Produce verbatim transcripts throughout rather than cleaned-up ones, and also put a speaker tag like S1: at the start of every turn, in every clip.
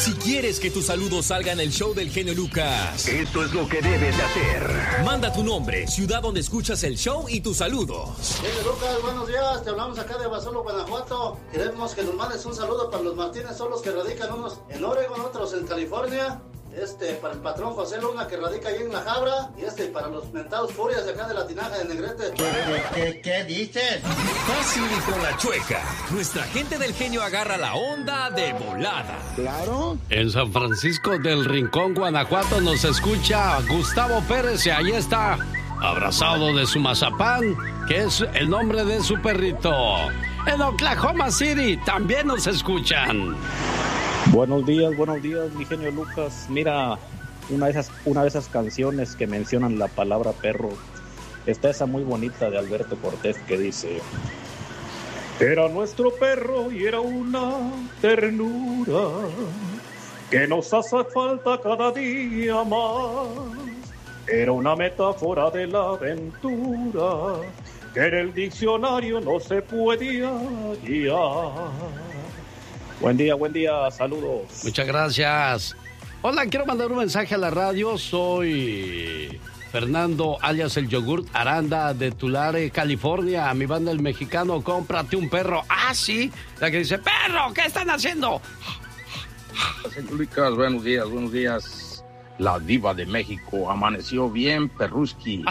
S1: Si quieres que tu saludo salga en el show del genio Lucas,
S2: esto es lo que debes de hacer.
S1: Manda tu nombre, ciudad donde escuchas el show y tus saludos.
S3: Genio Lucas, buenos días. Te hablamos acá de Basolo, Guanajuato. Queremos que nos mandes un saludo para los Martínez Solos que radican unos en Oregon, otros en California. Este, para el patrón José Luna que radica ahí en La Jabra. Y este, para los mentados furias de acá de la tinaja de Negrete.
S4: ¿Qué, qué, qué, qué dices?
S1: Fácil y con la chueca. Nuestra gente del genio agarra la onda de volada.
S4: Claro.
S5: En San Francisco del Rincón, Guanajuato, nos escucha Gustavo Pérez y ahí está, abrazado de su mazapán, que es el nombre de su perrito. En Oklahoma City también nos escuchan.
S6: Buenos días, buenos días, mi genio Lucas. Mira, una de esas, una de esas canciones que mencionan la palabra perro, está esa muy bonita de Alberto Cortés que dice: era nuestro perro y era una ternura que nos hace falta cada día más. Era una metáfora de la aventura que en el diccionario no se podía hallar. Buen día, buen día, saludos.
S5: Muchas gracias. Hola, quiero mandar un mensaje a la radio. Soy Fernando, alias el yogurt Aranda de Tulare, California. Mi banda El Mexicano, cómprate un perro. Ah, sí, la que dice: perro, ¿qué están haciendo?
S7: Señor Lucas, buenos días, buenos días. La diva de México amaneció bien, perruski.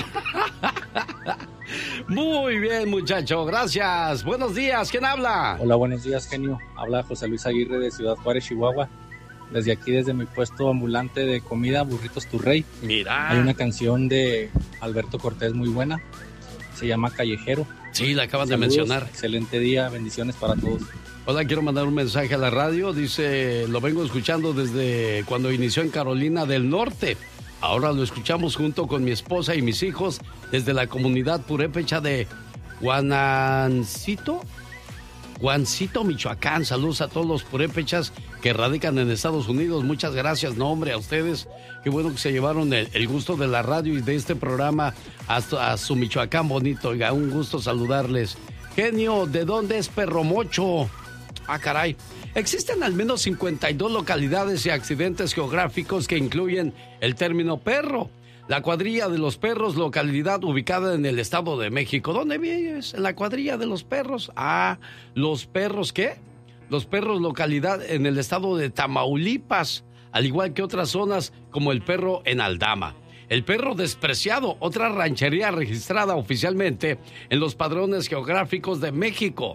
S5: Muy bien, muchacho, gracias. Buenos días, ¿quién habla?
S6: Hola, buenos días, genio. Habla José Luis Aguirre de Ciudad Juárez, Chihuahua. Desde aquí, desde mi puesto ambulante de comida, Burritos Tu Rey.
S5: Mira.
S6: Hay una canción de Alberto Cortés muy buena. Se llama Callejero.
S5: Sí, la acaban
S6: Saludos,
S5: de mencionar.
S6: Excelente día, bendiciones para todos.
S5: Hola, quiero mandar un mensaje a la radio. Dice, lo vengo escuchando desde cuando inició en Carolina del Norte. Ahora lo escuchamos junto con mi esposa y mis hijos desde la comunidad purépecha de Guanancito, Guancito, Michoacán. Saludos a todos los purépechas que radican en Estados Unidos. Muchas gracias, no hombre, a ustedes. Qué bueno que se llevaron el, el gusto de la radio y de este programa hasta a su Michoacán bonito. Oiga, un gusto saludarles. Genio, ¿de dónde es Perro Mocho? Ah, caray. Existen al menos cincuenta y dos localidades y accidentes geográficos que incluyen el término perro. La Cuadrilla de los Perros, localidad ubicada en el Estado de México. ¿Dónde vives? En la Cuadrilla de los Perros. Ah, ¿los perros qué? Los Perros, localidad en el estado de Tamaulipas, al igual que otras zonas como el Perro en Aldama. El Perro Despreciado, otra ranchería registrada oficialmente en los padrones geográficos de México.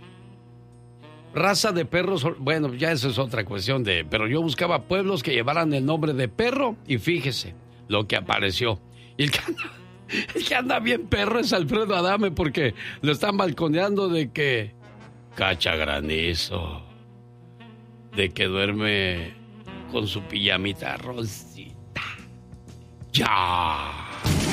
S5: Raza de perros, bueno, ya eso es otra cuestión de... Pero yo buscaba pueblos que llevaran el nombre de perro y fíjese lo que apareció. Y el que anda, el que anda bien perro es Alfredo Adame porque lo están balconeando de que cacha granizo, de que duerme con su pijamita rosita. ¡Ya!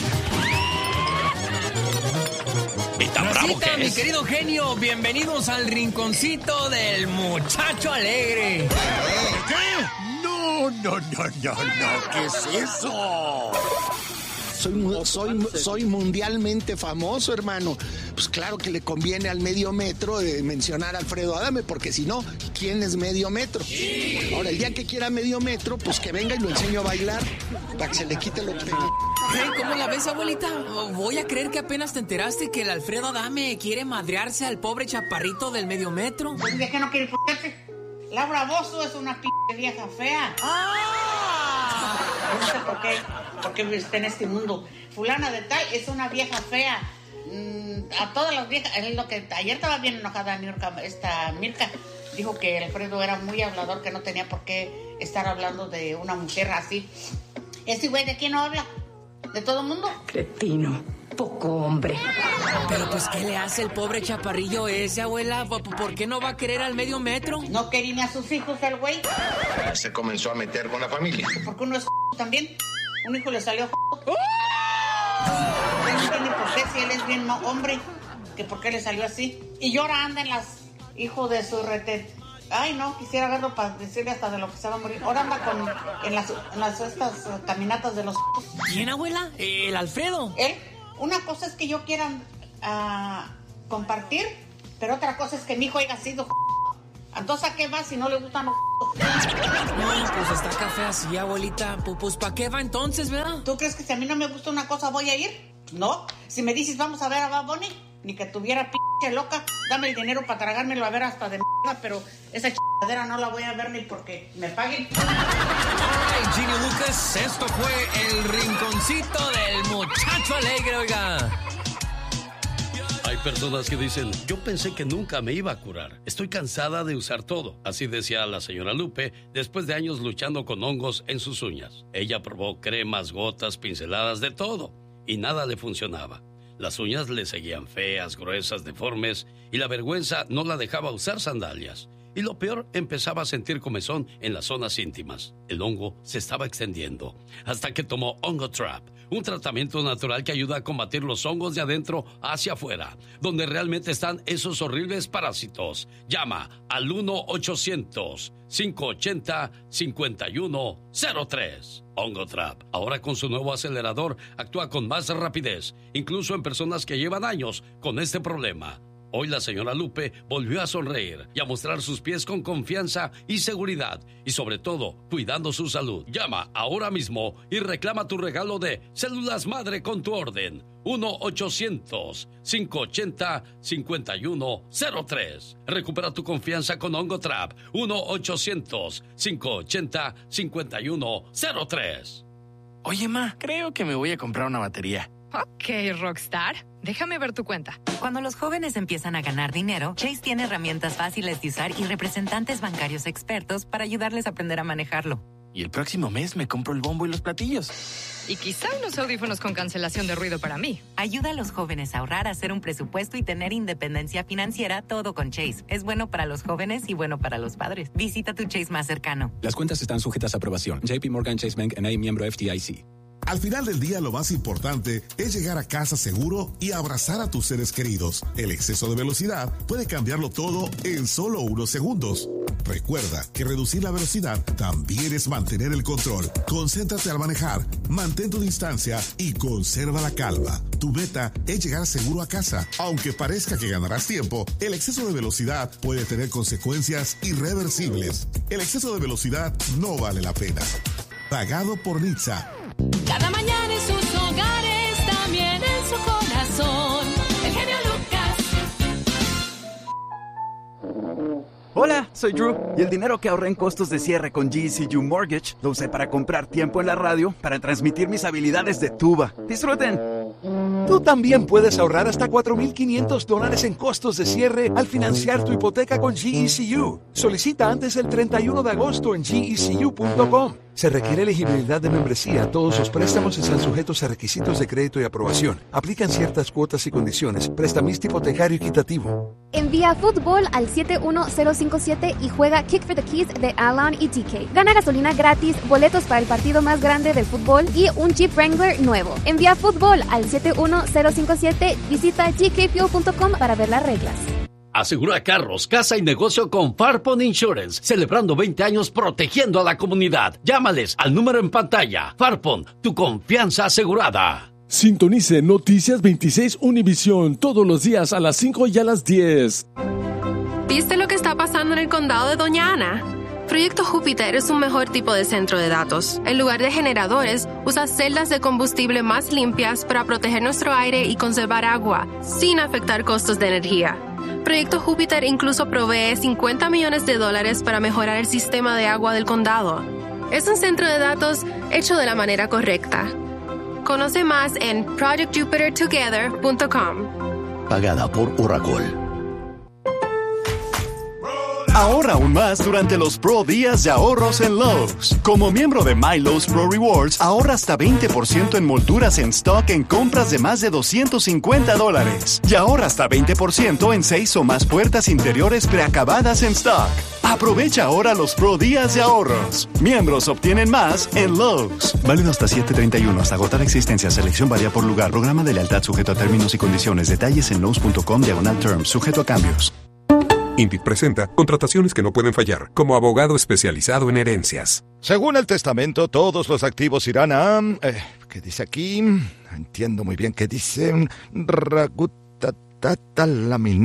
S8: Rosita, mi querido genio, bienvenidos al rinconcito del muchacho alegre.
S4: ¿Qué? No, no, no, no, no, ¿qué es eso? Soy, soy, soy mundialmente famoso, hermano. Pues claro que le conviene al medio metro de mencionar a Alfredo Adame, porque si no, ¿quién es medio metro? Ahora, el día que quiera medio metro, pues que venga y lo enseño a bailar, para que se le quite lo que...
S8: Hey, ¿cómo la ves, abuelita? Voy a creer que apenas te enteraste que el Alfredo Adame quiere madrearse al pobre chaparrito del medio metro.
S9: Pues de que no quiere f***arse. Laura Bozzo es una p*** vieja fea.
S8: ¡Ah!
S9: No sé por qué, por qué está en este mundo. Fulana de tal es una vieja fea. Mm, a todas las viejas, es lo que ayer estaba bien enojada Mirka, esta Mirka. Dijo que Alfredo era muy hablador, que no tenía por qué estar hablando de una mujer así. ¿Ese güey de quién no habla? ¿De todo el mundo?
S10: Cretino, poco hombre.
S8: Pero pues, ¿qué le hace el pobre chaparrillo ese, abuela? ¿Por qué no va a querer al medio metro?
S9: No quería ni a sus hijos el güey.
S11: Se comenzó a meter con la familia.
S9: Porque uno es también. Un hijo le salió ¡oh! No entiende por qué, si él es bien hombre, que por qué le salió así. Y llora, anda en las... Hijo de su rete... Ay, no, quisiera verlo para decirle hasta de lo que se va a morir. Ahora anda con, en las, en las estas uh, caminatas de los...
S8: ¿Quién, abuela? ¿El Alfredo?
S9: Él. Una cosa es que yo quiera uh, compartir, pero otra cosa es que mi hijo haya sido... Entonces, ¿a qué va si no le gustan los p***?
S8: No, pues está café así, abuelita. Pues, pues ¿para qué va entonces, verdad?
S9: ¿Tú crees que si a mí no me gusta una cosa voy a ir? No. Si me dices vamos a ver a Bad Bunny, ni que tuviera p*** loca, dame el dinero para tragármelo a ver hasta de mierda, pero esa chingadera no la voy a ver ni porque me paguen.
S1: Ay, Genio Lucas, esto fue el rinconcito del muchacho alegre, oiga.
S5: Hay personas que dicen, yo pensé que nunca me iba a curar. Estoy cansada de usar todo. Así decía la señora Lupe después de años luchando con hongos en sus uñas. Ella probó cremas, gotas, pinceladas, de todo. Y nada le funcionaba. Las uñas le seguían feas, gruesas, deformes. Y la vergüenza no la dejaba usar sandalias. Y lo peor, empezaba a sentir comezón en las zonas íntimas. El hongo se estaba extendiendo. Hasta que tomó Hongo Trap, un tratamiento natural que ayuda a combatir los hongos de adentro hacia afuera, donde realmente están esos horribles parásitos. Llama al uno ochocientos, cinco ochenta, cincuenta y uno cero tres. Hongo Trap, ahora con su nuevo acelerador, actúa con más rapidez, incluso en personas que llevan años con este problema. Hoy la señora Lupe volvió a sonreír y a mostrar sus pies con confianza y seguridad, y sobre todo, cuidando su salud. Llama ahora mismo y reclama tu regalo de Células Madre con tu orden. uno ochocientos, cinco ochenta, cincuenta y uno cero tres. Recupera tu confianza con Hongo Trap. uno ochocientos, cinco ochenta, cincuenta y uno cero tres.
S12: Oye, ma, creo que me voy a comprar una batería.
S13: Ok, Rockstar. Déjame ver tu cuenta.
S14: Cuando los jóvenes empiezan a ganar dinero, Chase tiene herramientas fáciles de usar y representantes bancarios expertos para ayudarles a aprender a manejarlo.
S12: Y el próximo mes me compro el bombo y los platillos.
S13: Y quizá unos audífonos con cancelación de ruido para mí.
S14: Ayuda a los jóvenes a ahorrar, a hacer un presupuesto y tener independencia financiera, todo con Chase. Es bueno para los jóvenes y bueno para los padres. Visita tu Chase más cercano.
S15: Las cuentas están sujetas a aprobación. J P Morgan Chase Bank N A, miembro F D I C.
S16: Al final del día, lo más importante es llegar a casa seguro y abrazar a tus seres queridos. El exceso de velocidad puede cambiarlo todo en solo unos segundos. Recuerda que reducir la velocidad también es mantener el control. Concéntrate al manejar, mantén tu distancia y conserva la calma. Tu meta es llegar seguro a casa. Aunque parezca que ganarás tiempo, el exceso de velocidad puede tener consecuencias irreversibles. El exceso de velocidad no vale la pena. Pagado por N H T S A.
S17: Cada mañana en sus hogares, también en su corazón. El genio Lucas.
S18: Hola, soy Drew, y el dinero que ahorré en costos de cierre con G E C U Mortgage lo usé para comprar tiempo en la radio para transmitir mis habilidades de tuba. ¡Disfruten!
S19: Tú también puedes ahorrar hasta cuatro mil quinientos dólares en costos de cierre al financiar tu hipoteca con G E C U. Solicita antes del treinta y uno de agosto en G E C U punto com. Se requiere elegibilidad de membresía. Todos los préstamos están sujetos a requisitos de crédito y aprobación. Aplican ciertas cuotas y condiciones. Prestamista hipotecario equitativo.
S20: Envía fútbol al siete uno cero cinco siete y juega Kick for the Keys de Alan y T K. Gana gasolina gratis, boletos para el partido más grande del fútbol y un Jeep Wrangler nuevo. Envía fútbol al siete uno cero cinco siete. Visita G K fuel punto com para ver las reglas.
S5: Asegura carros, casa y negocio con Farpon Insurance, celebrando veinte años protegiendo a la comunidad. Llámales al número en pantalla. Farpon, tu confianza asegurada.
S21: Sintonice Noticias veintiséis Univisión todos los días a las cinco y a las diez.
S22: ¿Viste lo que está pasando en el condado de Doña Ana? Proyecto Júpiter es un mejor tipo de centro de datos. En lugar de generadores, usa celdas de combustible más limpias para proteger nuestro aire y conservar agua, sin afectar costos de energía. Proyecto Júpiter incluso provee cincuenta millones de dólares para mejorar el sistema de agua del condado. Es un centro de datos hecho de la manera correcta. Conoce más en project jupiter together punto com.
S23: Pagada por Oracle.
S24: Ahorra aún más durante los Pro Días de Ahorros en Lowe's. Como miembro de My Lowe's Pro Rewards, ahorra hasta veinte por ciento en molduras en stock en compras de más de doscientos cincuenta dólares. Y ahorra hasta veinte por ciento en seis o más puertas interiores preacabadas en stock. Aprovecha ahora los Pro Días de Ahorros. Miembros obtienen más en Lowe's. Válido hasta siete treinta y uno, hasta agotar existencia. Selección varía por lugar. Programa de lealtad sujeto a términos y condiciones. Detalles en lowes punto com diagonal terms. Sujeto a cambios.
S25: Indeed presenta contrataciones que no pueden fallar, como abogado especializado en herencias.
S26: Según el testamento, todos los activos irán a... Eh, ¿Qué dice aquí? Entiendo muy bien qué dice. Ragutatata laminat.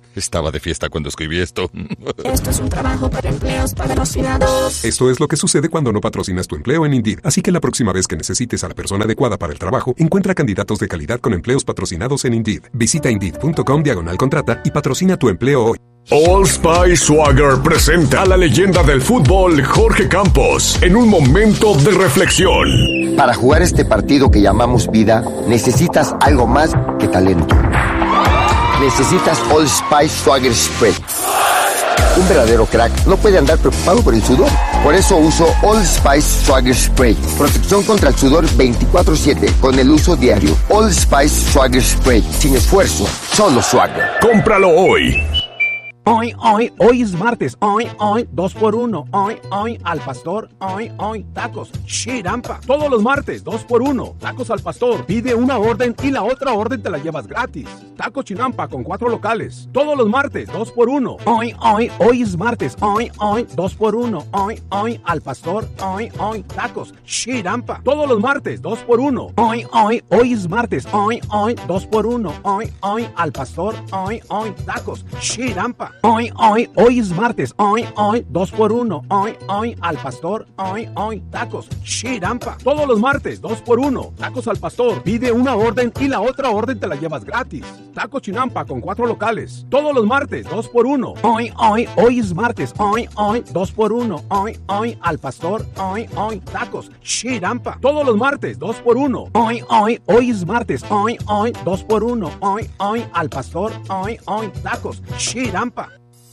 S26: Estaba de fiesta cuando escribí esto.
S2: Esto es un trabajo para empleos patrocinados.
S25: Esto es lo que sucede cuando no patrocinas tu empleo en Indeed. Así que la próxima vez que necesites a la persona adecuada para el trabajo, encuentra candidatos de calidad con empleos patrocinados en Indeed. Visita Indeed.com diagonal contrata y patrocina tu empleo hoy.
S3: Old Spice Swagger presenta a la leyenda del fútbol, Jorge Campos, en un momento de reflexión.
S4: Para jugar este partido que llamamos vida, necesitas algo más que talento. Necesitas Old Spice Swagger Spray. Un verdadero crack no puede andar preocupado por el sudor. Por eso uso Old Spice Swagger Spray. Protección contra el sudor veinticuatro siete con el uso diario. Old Spice Swagger Spray. Sin esfuerzo, solo Swagger.
S3: ¡Cómpralo hoy!
S6: Hoy, hoy, hoy es martes, hoy, hoy, dos por uno, hoy, hoy, al pastor, hoy, hoy, tacos, chirampa. Todos los martes, dos por uno, tacos al pastor. Pide una orden y la otra orden te la llevas gratis. Tacos chinampa con cuatro locales. Todos los martes, dos por uno. Hoy, hoy, hoy es martes, hoy, hoy, dos por uno, hoy, hoy, al pastor, hoy, hoy, tacos, chirampa. Todos los martes, dos por uno. Hoy, hoy, hoy es martes, hoy, hoy, dos por uno, hoy, hoy, al pastor, hoy, hoy, tacos, chirampa. Hoy, hoy, hoy es martes, hoy, hoy, dos por uno, hoy, hoy, al pastor, hoy, hoy, tacos, chirampa. Todos los martes, dos por uno, tacos al pastor. Pide una orden y la otra orden te la llevas gratis. Tacos chinampa con cuatro locales. Todos los martes, dos por uno. Hoy, hoy, hoy es martes, hoy, hoy, dos por uno, hoy, hoy, al pastor, hoy, hoy, tacos, chirampa. Todos los martes, dos por uno. Hoy, hoy, hoy es martes, hoy, hoy, dos por uno, hoy, hoy, al pastor, hoy, hoy, tacos, chirampa.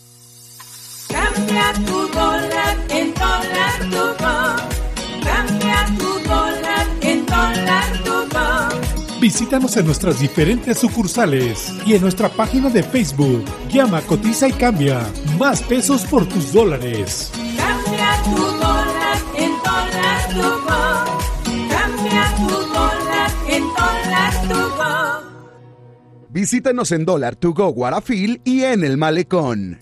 S2: Cambia tu dólar en dólar to go. Cambia tu dólar en dólar to go.
S7: Visítanos en nuestras diferentes sucursales y en nuestra página de Facebook. Llama, cotiza y cambia. Más pesos por tus dólares.
S2: Cambia tu dólar en dólar to go. Cambia tu dólar en dólar to go.
S10: Visítanos en Dólar to Go Guarafil y en El Malecón.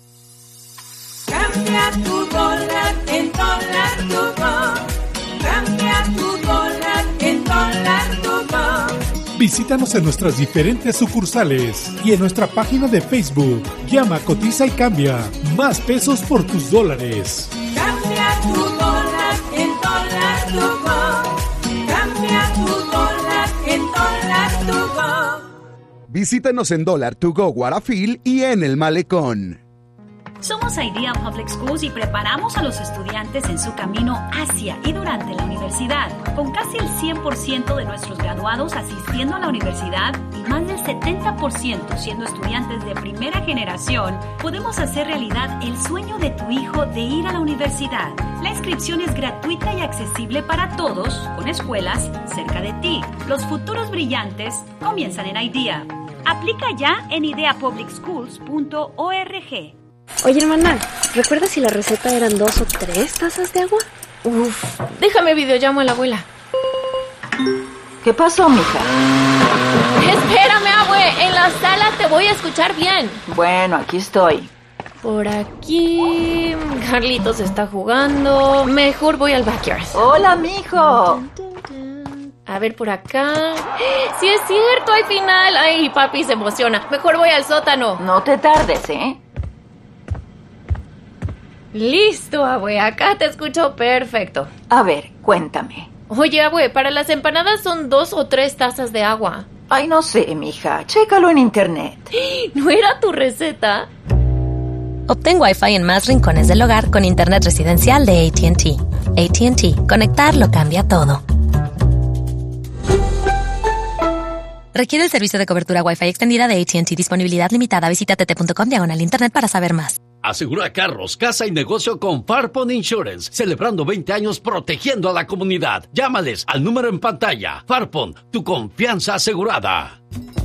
S2: Cambia tu dólar en dólar to go. Cambia tu dólar en dólar to go.
S7: Visítanos en nuestras diferentes sucursales y en nuestra página de Facebook. Llama, cotiza y cambia. Más pesos por tus dólares.
S2: Cambia tu dólar en dólar to go. Cambia tu dólar en dólar to go.
S10: Visítanos en Dólar to Go Guarafil y en El Malecón.
S27: Somos Idea Public Schools y preparamos a los estudiantes en su camino hacia y durante la universidad. Con casi el cien por ciento de nuestros graduados asistiendo a la universidad y más del setenta por ciento siendo estudiantes de primera generación, podemos hacer realidad el sueño de tu hijo de ir a la universidad. La inscripción es gratuita y accesible para todos, con escuelas cerca de ti. Los futuros brillantes comienzan en Idea. Aplica ya en idea public schools punto org.
S28: Oye, hermana, ¿recuerdas si la receta eran dos o tres tazas de agua?
S29: Uf, déjame videollamo a la abuela.
S30: ¿Qué pasó, mija?
S29: Espérame, abue, en la sala te voy a escuchar bien.
S30: Bueno, aquí estoy.
S29: Por aquí... Carlitos está jugando. Mejor voy al backyard.
S30: Hola, mijo.
S29: A ver, por acá... ¡Sí es cierto! ¡Hay final! ¡Ay, papi se emociona! Mejor voy al sótano.
S30: No te tardes, ¿eh?
S29: Listo, abue. Acá te escucho perfecto.
S30: A ver, cuéntame.
S29: Oye, abue, para las empanadas son dos o tres tazas de agua.
S30: Ay, no sé, mija. Chécalo en internet.
S29: ¿No era tu receta?
S31: Obtén Wi-Fi en más rincones del hogar con internet residencial de A T and T. A T and T. Conectar lo cambia todo. Requiere el servicio de cobertura Wi-Fi extendida de A T and T. Disponibilidad limitada. Visita t t punto com diagonal internet para saber más.
S5: Asegura carros, casa y negocio con Farpon Insurance. Celebrando veinte años protegiendo a la comunidad. Llámales al número en pantalla. Farpon, tu confianza asegurada.